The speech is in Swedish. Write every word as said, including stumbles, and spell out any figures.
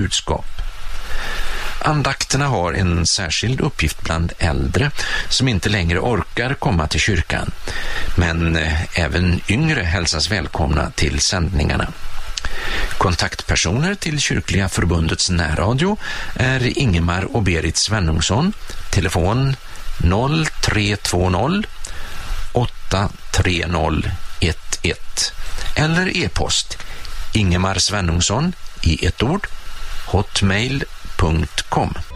budskap. Andakterna har en särskild uppgift bland äldre som inte längre orkar komma till kyrkan, men även yngre hälsas välkomna till sändningarna. Kontaktpersoner till Kyrkliga förbundets närradio är Ingemar och Berit Svenungsson, telefon noll tre två noll åtta tre noll ett ett eller e-post Ingemar Svenungsson i ett ord hotmail punkt com.